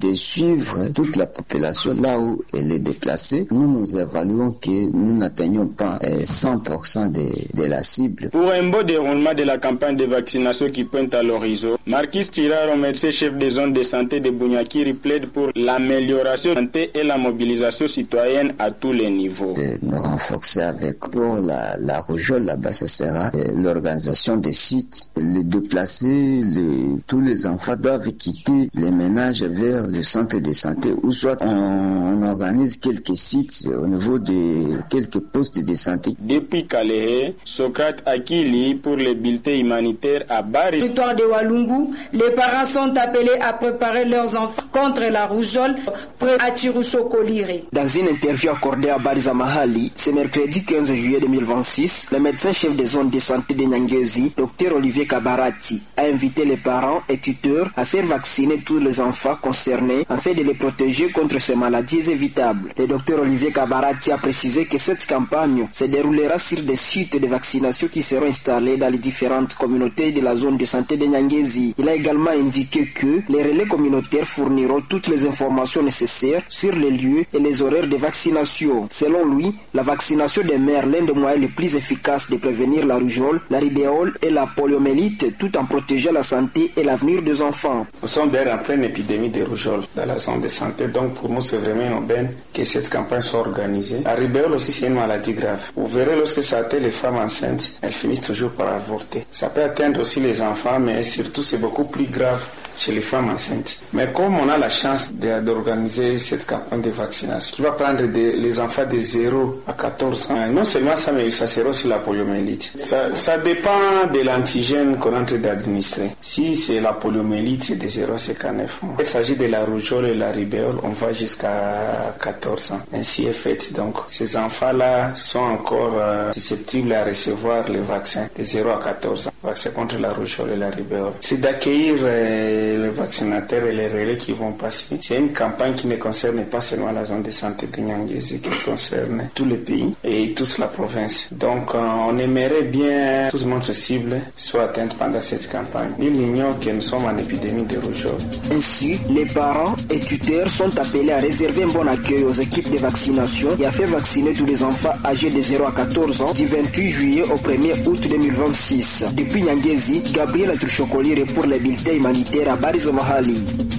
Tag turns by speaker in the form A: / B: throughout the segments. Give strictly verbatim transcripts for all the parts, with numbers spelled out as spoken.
A: de suivre toute la population là où elle est déplacée. Nous nous évaluons que nous n'atteignons pas cent pour cent de, de la cible.
B: Pour un beau déroulement de la campagne de vaccination qui pointe à l'horizon, Marquis Kiraro, médecin chef des zones de santé de Bunyakiri, plaide pour l'amélioration de la santé et la mobilisation citoyenne à tous les niveaux.
A: De nous renforcer avec pour la, la rougeole, là-bas, ça sera l'organisation des sites, les déplacer, les, tous les enfants doivent quitter les ménages vers le centre de santé, ou soit on, on organise quelques sites au niveau de quelques postes de santé.
B: Depuis Kalehe, Socrate Akili pour les bulletins humanitaires à Bari.
C: Territoire de Walungu, les parents sont appelés à préparer leurs enfants contre la rougeole près à Chirusokolire.
D: Dans une interview accordée à Bariza Mahali, ce mercredi quinze juillet deux mille vingt-six, le médecin chef des zones de santé de Nyangezi, Dr Olivier Kabarati, a invité les parents et tuteurs à faire vacciner tous les enfants concernés afin de les protéger contre ces maladies évitables. Le Dr Olivier Kabarati a précisé que cette campagne se déroulera sur des sites de vaccination qui seront installés dans les différentes communautés de la zone de santé de Nyangezi. Il a également indiqué que les relais communautaires fourniront toutes les informations nécessaires sur les lieux et les horaires de vaccination. Selon lui, la vaccination demeure l'un des moyens les plus efficaces de prévenir la rougeole, la rubéole et la poliomyélite tout en protégeant la santé et l'avenir des enfants.
E: Nous sommes d'ailleurs en pleine épidémie de rougeole dans la zone de santé, donc pour nous c'est vraiment une aubaine que cette campagne soit organisée. La rubéole aussi c'est une maladie grave. Vous verrez lorsque ça atteint les femmes enceintes, elles finissent toujours par avorter. Ça peut atteindre aussi les enfants, mais surtout c'est beaucoup plus grave chez les femmes enceintes. Mais comme on a la chance d'organiser cette campagne de vaccination qui va prendre de, les enfants de zéro à quatorze ans, non seulement ça, mais ça sera aussi la poliomyélite. Ça, ça dépend de l'antigène qu'on est en train d'administrer. Si c'est la poliomyélite, c'est de zéro à cinquante-neuf mois. Il s'agit de la rougeole et la rubéole, on va jusqu'à quatorze ans. Ainsi est fait. Donc, ces enfants-là sont encore euh, susceptibles à recevoir le vaccin de zéro à quatorze ans. Le vaccin contre la rougeole et la rubéole. C'est d'accueillir euh, les vaccinateurs et les relais qui vont passer. C'est une campagne qui ne concerne pas seulement la zone de santé de Nyangezi, qui concerne tout le pays et toute la province. Donc, euh, on aimerait bien que tout le monde cible soit atteint pendant cette campagne. Il ignore que nous sommes en épidémie de rougeole.
D: Ainsi, les parents et tuteurs sont appelés à réserver un bon accueil aux équipes de vaccination et à faire vacciner tous les enfants âgés de zéro à quatorze ans du vingt-huit juillet au premier août deux mille vingt-six. Depuis Nyangezi, Gabriel Atruchokolire pour les bulletins humanitaires à Bariza Mahali.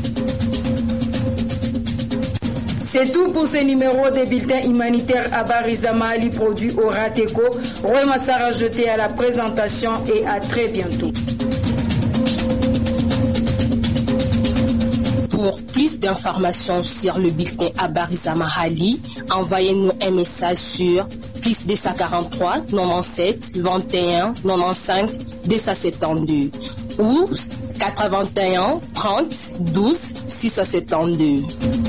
C: C'est tout pour ce numéro des bulletins humanitaires à Bariza Mahali produit au Rateco. Roy Massara jeté à la présentation et à très bientôt.
F: Pour plus d'informations sur le bulletin à Bariza Mahali, envoyez-nous un message sur plus deux cent quarante-trois quatre-vingt-dix-sept vingt et un quatre-vingt-quinze deux cent soixante-douze ou quatre-vingt-un trente douze six cent soixante-douze.